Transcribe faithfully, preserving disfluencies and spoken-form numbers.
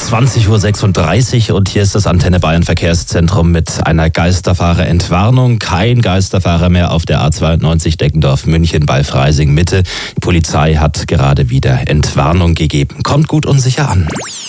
zwanzig Uhr sechsunddreißig und hier ist das Antenne Bayern Verkehrszentrum mit einer Geisterfahrerentwarnung. Kein Geisterfahrer mehr auf der A zweiundneunzig Deggendorf-München bei Freising Mitte. Die Polizei hat gerade wieder Entwarnung gegeben. Kommt gut und sicher an.